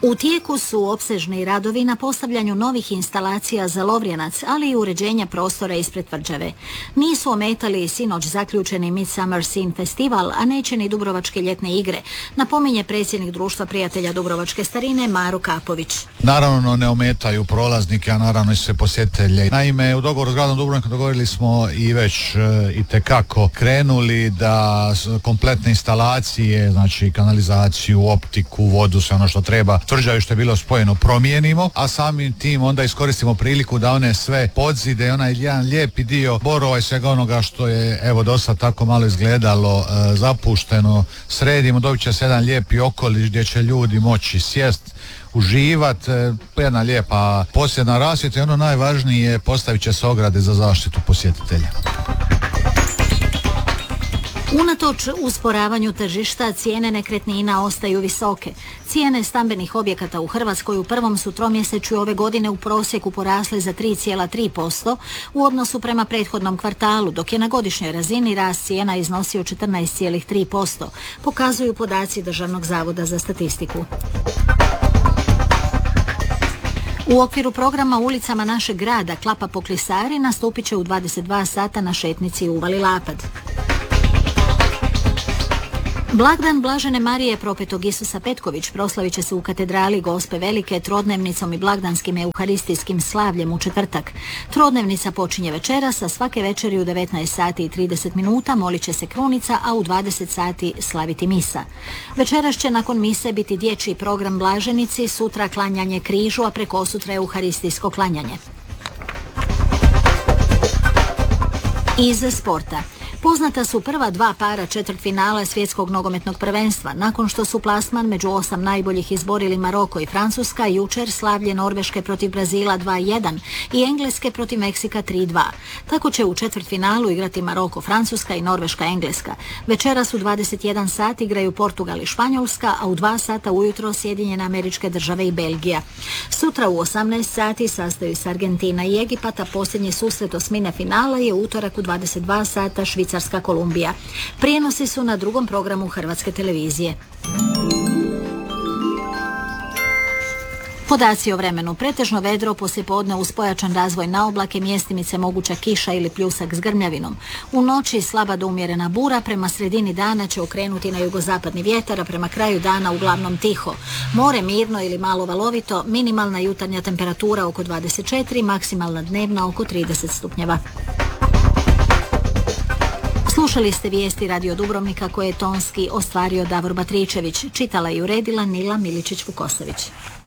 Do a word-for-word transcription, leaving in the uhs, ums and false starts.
U tijeku su opsežni radovi na postavljanju novih instalacija za Lovrijanac, ali i uređenja prostora ispred tvrđave. Nisu ometali i sinoć zaključeni Midsummer Scene festival, a neće ni Dubrovačke ljetne igre, napominje predsjednik Društva prijatelja Dubrovačke starine Maro Kapović. Naravno ne ometaju prolaznike, a naravno i sve posjetitelje. Naime, u dogovoru s gradom Dubrovnikom dogovorili smo i već e, itekako krenuli da kompletne instalacije, znači kanalizaciju, optiku, vodu, sve ono što treba, tvrđavi što je bilo spojeno promijenimo, a samim tim onda iskoristimo priliku da one sve podzide, onaj jedan lijepi dio Borova i svega onoga što je evo dosad tako malo izgledalo e, zapušteno, sredimo, dobit će se jedan lijepi okoliš gdje će ljudi moći sjest, uživat, e, jedna lijepa posjetna rasvjeta i ono najvažnije, postavit će se ograde za zaštitu posjetitelja. Unatoč usporavanju tržišta, cijene nekretnina ostaju visoke. Cijene stambenih objekata u Hrvatskoj u prvom su tromjesečju ove godine u prosjeku porasle za tri zarez tri posto u odnosu prema prethodnom kvartalu, dok je na godišnjoj razini rast cijena iznosio četrnaest zarez tri posto, pokazuju podaci Državnog zavoda za statistiku. U okviru programa Ulicama našeg grada Klapa po Klisari nastupit će u dvadeset dva sata na šetnici u Uvali Lapad. Blagdan Blažene Marije propetog Isusa Petković proslavit će se u katedrali Gospe Velike trodnevnicom i blagdanskim euharistijskim slavljem u četvrtak. Trodnevnica počinje večeras, a svake večeri u devetnaest sati i trideset minuta molit će se krunica, a u dvadeset sati slaviti misa. Večeras će nakon mise biti dječji program Blaženici, sutra klanjanje križu, a prekosutra euharistijsko klanjanje. Iz sporta. Poznata su prva dva para četvrtfinala svjetskog nogometnog prvenstva. Nakon što su plasman među osam najboljih izborili Maroko i Francuska, jučer slavlje Norveške protiv Brazila dva jedan i Engleske protiv Meksika tri dva. Tako će u četvrtfinalu igrati Maroko, Francuska i Norveška, Engleska. Večeras u dvadeset jedan sat igraju Portugal i Španjolska, a u dva sata ujutro Sjedinjene Američke Države i Belgija. Sutra u osamnaest sati sastaju se Argentina i Egipat, a posljednji susret osmine finala je utorak u dvadeset dva sata Švicarska Kolumbija. Prijenosi su na drugom programu Hrvatske televizije. Podaci o vremenu. Pretežno vedro, poslijepodne uz pojačan razvoj na oblake, mjestimice moguća kiša ili pljusak s grmljavinom. U noći slaba do umjerena bura, prema sredini dana će okrenuti na jugozapadni vjetar, a prema kraju dana uglavnom tiho. More mirno ili malo valovito, minimalna jutarnja temperatura oko dvadeset četiri, maksimalna dnevna oko trideset stupnjeva. Slušali ste vijesti Radio Dubrovnika koje je tonski ostvario Davor Batričević. Čitala i uredila Nila Miličić-Vukosović.